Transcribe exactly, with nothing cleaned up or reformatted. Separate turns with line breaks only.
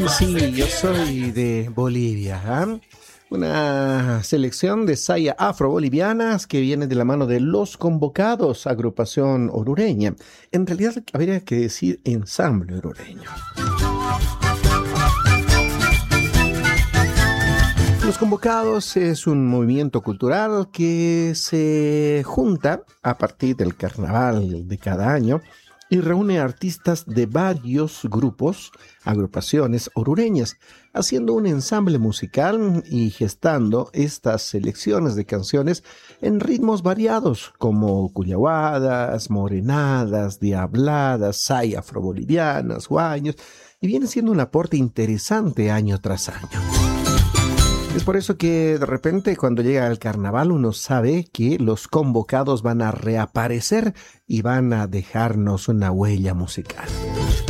Sí, yo soy de Bolivia, ¿ah? Una selección de saya afro-bolivianas que viene de la mano de Los Convocados, agrupación orureña. En realidad habría que decir ensamble orureño. Los Convocados es un movimiento cultural que se junta a partir del carnaval de cada año y reúne artistas de varios grupos, agrupaciones orureñas, haciendo un ensamble musical y gestando estas selecciones de canciones en ritmos variados, como cuyahuadas, morenadas, diabladas, saya afrobolivianas, guaños, y viene siendo un aporte interesante año tras año. Es por eso que de repente cuando llega el carnaval uno sabe que los convocados van a reaparecer y van a dejarnos una huella musical.